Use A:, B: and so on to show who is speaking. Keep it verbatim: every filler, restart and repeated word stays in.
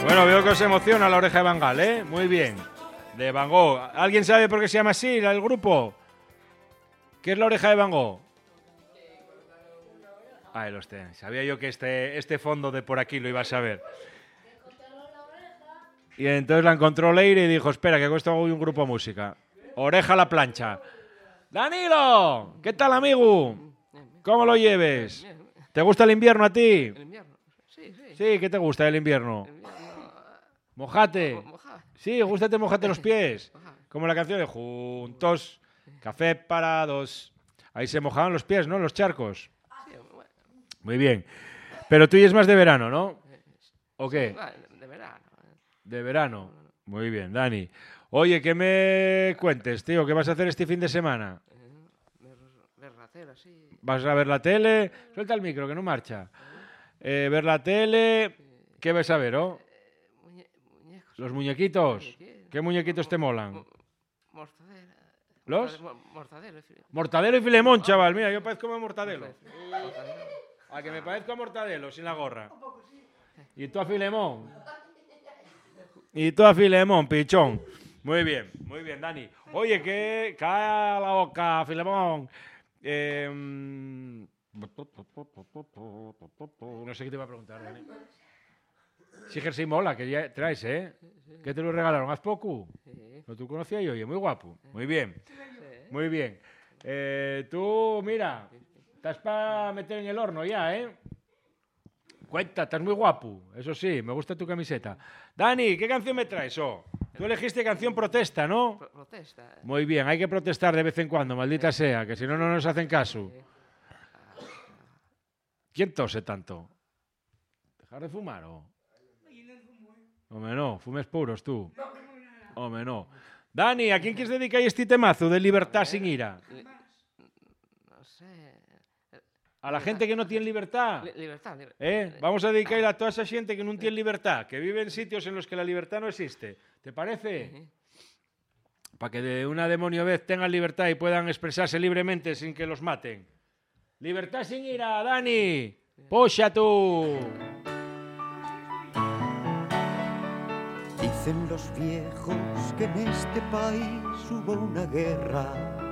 A: Bueno, veo que os emociona la oreja de Van Gaal, ¿eh? Muy bien. De Van Gogh. ¿Alguien sabe por qué se llama así el grupo? ¿Qué es la oreja de Van Gogh? Ahí los tenéis. Sabía yo que este, este fondo de por aquí lo iba a saber. Y entonces la encontró Leire y dijo, espera, que con esto hago un grupo de música. Oreja a la plancha. ¡Danilo! ¿Qué tal, amigo? ¿Cómo lo lleves? ¿Te gusta el invierno a ti?
B: El invierno, sí, sí.
A: Sí, ¿qué te gusta el invierno?
B: El invierno,
A: Mojate.
B: mo- mojar.
A: Sí, gústate mojate los pies.
B: Mojar.
A: Como la canción de Juntos, café para dos. Ahí se mojaban los pies, ¿no? Los charcos.
B: Sí, bueno,
A: Muy bien. Pero tú y es más de verano, ¿no? ¿O qué?
B: bueno, de verano. eh.
A: De verano. Muy bien, Dani. Oye, ¿qué me cuentes, tío? ¿Qué vas a hacer este fin de semana?
B: Eh, Ver, ver la tele, sí.
A: ¿Vas a ver la tele? Suelta el micro, que no marcha. Eh, ver la tele. ¿Qué vas a ver, oh?
B: Muñe- muñecos.
A: Los muñequitos.
B: Muñequitos.
A: ¿Qué muñequitos te molan?
B: Mo- Mortadela.
A: ¿Los?
B: Mortade- mo- Mortadelo. sí.
A: Mortadelo y Filemón, chaval. Mira, yo parezco a Mortadelo.
B: Mortadelo.
A: A que me parezco a Mortadelo, sin la gorra. Y tú a Filemón. Y tú a Filemón, pichón. Muy bien, muy bien, Dani. Oye, que cae la boca, Filemón. Eh, no sé qué te iba a preguntar, Dani. Sí, jersey mola, que ya traes, ¿eh? ¿Qué te lo regalaron? ¿Haz poco?
B: Sí,
A: ¿No tú conocías yo? Oye, muy guapo. Muy bien,
B: sí.
A: muy bien. Eh, tú, mira, estás para meter en el horno ya, ¿eh? Cuenta, estás muy guapo. Eso sí, me gusta tu camiseta. Dani, ¿qué canción me traes? Oh, tú elegiste canción protesta, ¿no?
B: Pro- protesta. eh.
A: Muy bien, hay que protestar de vez en cuando, maldita sea, que si no, no nos hacen caso. ¿Quién tose tanto? ¿Dejar de fumar o...? Home, no, fumes puros tú. Home, no. Dani, ¿a quién quieres dedicar este temazo de libertad sin ira?
B: Li- No sé.
A: ¿A la gente que no tiene libertad?
B: Li- libertad. liber-
A: ¿Eh? Vamos a dedicar a toda esa gente que no tiene libertad, que vive en sitios en los que la libertad no existe. ¿Te parece?
B: Sí.
A: Para que de una demonio vez tengan libertad y puedan expresarse libremente sin que los maten. ¡Libertad sin ira, Dani! ¡Poxa tú!
C: Dicen los viejos que en este país hubo una guerra